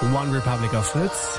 One Republic auf Fritz.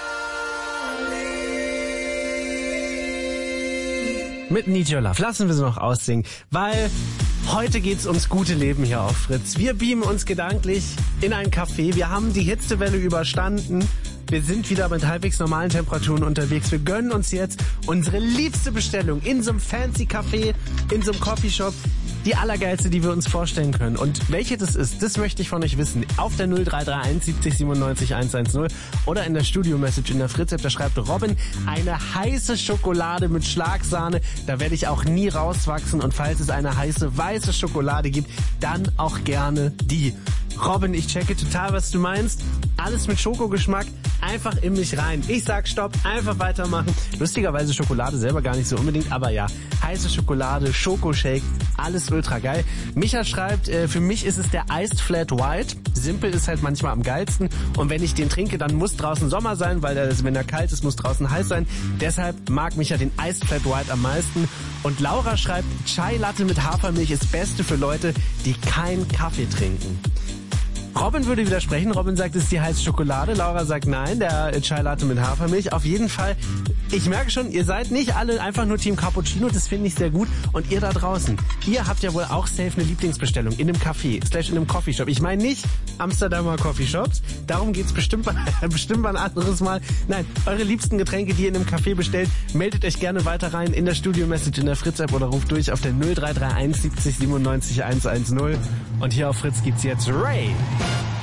Mit Need Your Love. Lassen wir sie noch aussingen, weil heute geht's ums gute Leben hier auf Fritz. Wir beamen uns gedanklich in ein Café. Wir haben die Hitzewelle überstanden. Wir sind wieder mit halbwegs normalen Temperaturen unterwegs. Wir gönnen uns jetzt unsere liebste Bestellung in so einem fancy Café, in so einem Coffeeshop. Die allergeilste, die wir uns vorstellen können. Und welche das ist, das möchte ich von euch wissen. Auf der 0331 70 97 110 oder in der Studio-Message in der Fritz-App, da schreibt Robin, eine heiße Schokolade mit Schlagsahne. Da werde ich auch nie rauswachsen. Und falls es eine heiße weiße Schokolade gibt, dann auch gerne die. Robin, ich checke total, was du meinst. Alles mit Schokogeschmack, einfach in mich rein. Ich sag Stopp, einfach weitermachen. Lustigerweise Schokolade selber gar nicht so unbedingt, aber ja, heiße Schokolade, Schokoshake, alles ultra geil. Micha schreibt, für mich ist es der Iced Flat White. Simpel ist halt manchmal am geilsten. Und wenn ich den trinke, dann muss draußen Sommer sein, weil wenn er kalt ist, muss draußen heiß sein. Deshalb mag Micha den Iced Flat White am meisten. Und Laura schreibt, Chai Latte mit Hafermilch ist Beste für Leute, die keinen Kaffee trinken. Robin würde widersprechen. Robin sagt, es ist die heiße Schokolade. Laura sagt nein, der Chai Latte mit Hafermilch. Auf jeden Fall, ich merke schon, ihr seid nicht alle einfach nur Team Cappuccino. Das finde ich sehr gut. Und ihr da draußen, ihr habt ja wohl auch safe eine Lieblingsbestellung in einem Café, / in einem Coffeeshop. Ich meine nicht Amsterdamer Coffeeshops. Darum geht's bestimmt mal ein anderes Mal. Nein, eure liebsten Getränke, die ihr in einem Café bestellt, meldet euch gerne weiter rein in der Studio-Message in der Fritz-App oder ruft durch auf der 0331 70 97 110. Und hier auf Fritz gibt's jetzt Ray.